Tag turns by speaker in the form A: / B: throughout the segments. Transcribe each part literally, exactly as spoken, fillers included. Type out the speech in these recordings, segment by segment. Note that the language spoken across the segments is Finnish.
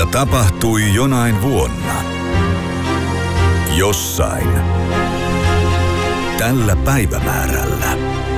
A: tapahtui jonain vuonna. Jossain. Tällä päivämäärällä.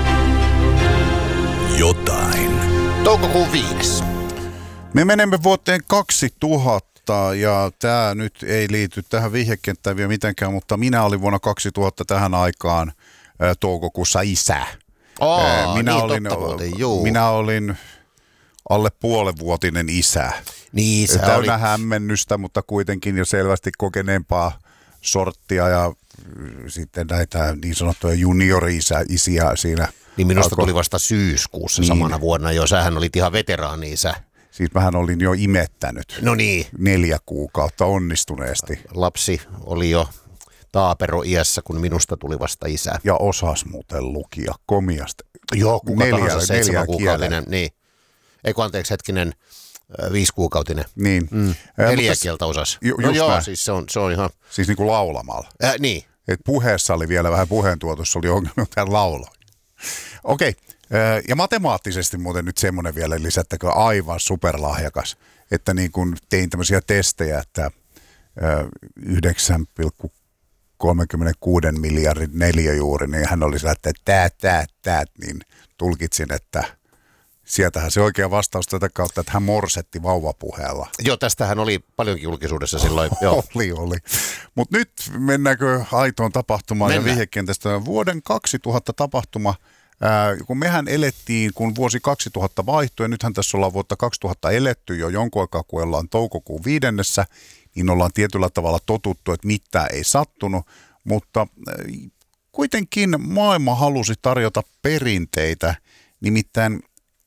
A: Jotain.
B: Toukokuun viides.
C: Me menemme vuoteen kaksituhatta ja tämä nyt ei liity tähän vihjekenttään vielä mitenkään, mutta minä olin vuonna kaksituhatta tähän aikaan ä, toukokuussa isä.
B: Aa,
C: minä,
B: niin
C: olin,
B: totta muuten, juu.
C: minä olin alle puolenvuotinen isä.
B: Niin, sä
C: Täynnä
B: olit...
C: hämmennystä, mutta kuitenkin jo selvästi kokeneempaa sorttia ja sitten näitä niin sanottuja juniori-isiä siinä.
B: Niin minusta
C: alkoi...
B: tuli vasta syyskuussa
C: niin.
B: samana vuonna jo. Sähän olit ihan veteraani-isä.
C: Siis mähän olin jo imettänyt.
B: No niin.
C: Neljä kuukautta onnistuneesti.
B: Lapsi oli jo taapero-iässä, kun minusta tuli vasta isä.
C: Ja osas muuten lukia komiasti.
B: Joo, kuka
C: neljä,
B: tahansa seitsemän kuukautinen. Niin. Eikö anteeksi hetkinen, viisi kuukautinen.
C: Niin.
B: Mm. Neljä kieltä osas.
C: Ju,
B: no joo,
C: näin.
B: siis se on, se on ihan...
C: Siis niin kuin laulamalla.
B: Äh, niin.
C: Et puheessa oli vielä vähän puheentuotossa, oli ongelma tämän lauloin. Okei, ja matemaattisesti muuten nyt semmoinen vielä lisättäkö aivan superlahjakas, että niin kun tein tämmöisiä testejä, että yhdeksän pilkku kolmekymmentäkuusi miljardin neliöjuuri, niin hän oli sillä, että tää, tää, tää, niin tulkitsin, että sieltähän se oikea vastaus tätä kautta, että hän morsetti vauvapuheella.
B: Joo, tästähän oli paljonkin julkisuudessa silloin. Joo.
C: Oli, oli. Mutta nyt mennäänkö aitoon tapahtumaan
B: Mennään.
C: ja vihjekentästä. Vuoden kaksituhatta tapahtuma, ää, kun mehän elettiin, kun vuosi kaksituhatta vaihtui, ja nythän tässä ollaan vuotta kaksituhatta eletty jo jonkun aikaa, kun ollaan toukokuun viidennessä, niin ollaan tietyllä tavalla totuttu, että mitään ei sattunut, mutta ää, kuitenkin maailma halusi tarjota perinteitä, nimittäin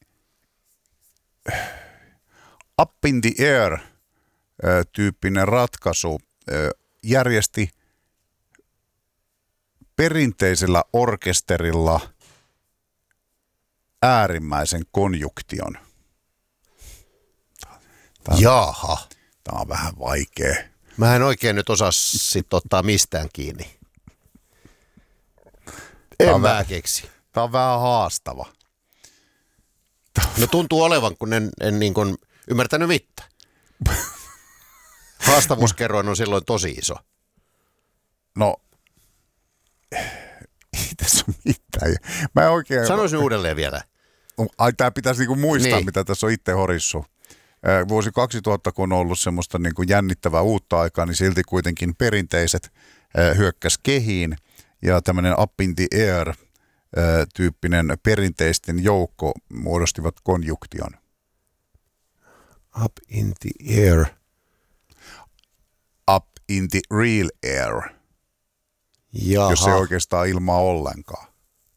C: Up in the Air-tyyppinen ratkaisu järjesti perinteisellä orkesterilla äärimmäisen konjuktion. Tämä,
B: Jaha.
C: tämä on vähän vaikea.
B: Mä en oikein nyt osaa sit ottaa mistään kiinni. En mä
C: vähän,
B: keksi.
C: Tämä on vähän haastava.
B: No tuntuu olevan, kun en, en niin kuin ymmärtänyt mitään. Haastavuuskerroin on silloin tosi iso.
C: No, ei tässä ole mitään. Mä en oikein...
B: Sanoisin uudelleen vielä.
C: Ai, tämä pitäisi niinku muistaa,
B: Niin.
C: mitä tässä on itse horissu. Vuosi kaksituhatta, kun on ollut semmoista niinku jännittävää uutta aikaa, niin silti kuitenkin perinteiset hyökkäs kehiin. Ja tämmöinen Up in the Air-tyyppinen perinteisten joukko muodostivat konjuktion.
B: Up in the air.
C: Up in the real air,
B: Jaha.
C: jos ei oikeastaan ilmaa ollenkaan.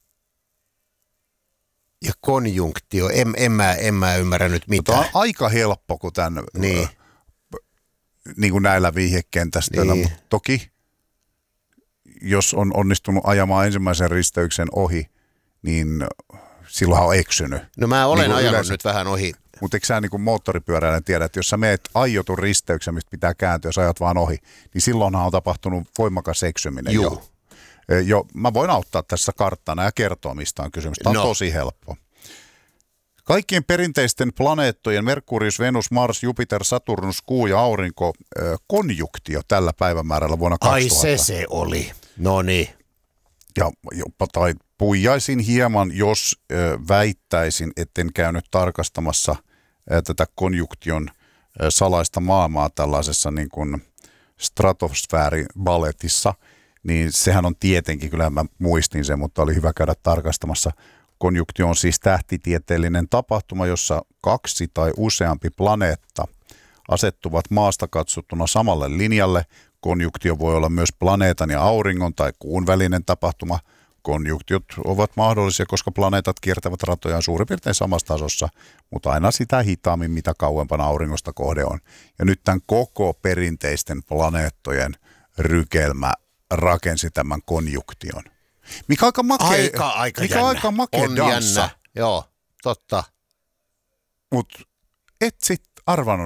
B: Ja konjunktio. En, en, mä, en mä ymmärrä nyt
C: Tämä
B: mitään.
C: on aika helppo, kun tämän,
B: Niin.
C: niin kuin näillä vihjekentästöillä.
B: Niin.
C: Mutta toki, jos on onnistunut ajamaan ensimmäisen risteyksen ohi, niin silloin on eksynyt.
B: No mä olen
C: Niin kuin
B: ajanut
C: yleensä.
B: nyt vähän ohi.
C: Mutta eikö sä niin kuin moottoripyöräilijänä tiedä, että jos sä meet aiotun risteyksen, mistä pitää kääntyä, jos ajat vaan ohi, niin silloinhan on tapahtunut voimakas eksyminen
B: Juu.
C: jo. E, jo. Mä voin auttaa tässä karttana ja kertoa, mistä on kysymys. Tämä on
B: No.
C: tosi helppo. Kaikkien perinteisten planeettojen, Merkurius, Venus, Mars, Jupiter, Saturnus, Kuu ja Aurinko, e, konjuktio tällä päivämäärällä vuonna
B: Ai
C: kaksituhatta.
B: se se oli. No niin.
C: Ja jopa tai puijaisin hieman, jos ö, väittäisin, etten käynyt tarkastamassa ö, tätä konjuktion ö, salaista maailmaa tällaisessa niin kuin stratosfääribaletissa, niin sehän on tietenkin, kyllä mä muistin sen, mutta oli hyvä käydä tarkastamassa. Konjuktio on siis tähtitieteellinen tapahtuma, jossa kaksi tai useampi planeetta asettuvat maasta katsottuna samalle linjalle. Konjunktio voi olla myös planeetan ja auringon tai kuun välinen tapahtuma. Konjunktiot ovat mahdollisia, koska planeetat kiertävät ratojaan suurin piirtein samassa tasossa, mutta aina sitä hitaammin, mitä kauempana auringosta kohde on. Ja nyt tämän koko perinteisten planeettojen rykelmä rakensi tämän konjunktion. Mikä aika makea,
B: Aika, aika
C: mikä
B: jännä.
C: aika makea
B: On
C: danssa.
B: jännä. Joo, totta.
C: Mutta et sit arvannut